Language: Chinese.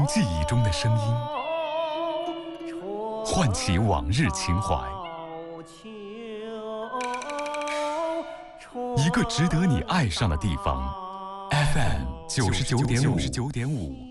记忆中的声音，唤起往日情怀。一个值得你爱上的地方，FM 99.5。